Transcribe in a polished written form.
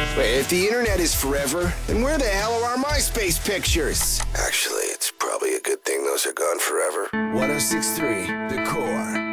Wait, if the internet is forever, then where the hell are our MySpace pictures? Actually, it's probably a good thing those are gone forever. 1063, The Core.